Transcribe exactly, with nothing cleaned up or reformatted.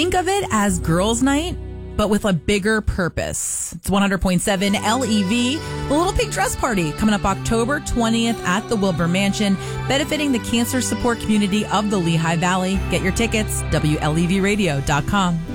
Think of it as girls' night, but with a bigger purpose. It's one hundred point seven L E V, the Little Pink Dress Party, coming up October twentieth at the Wilbur Mansion, benefiting the cancer support community of the Lehigh Valley. Get your tickets, W L E V radio dot com.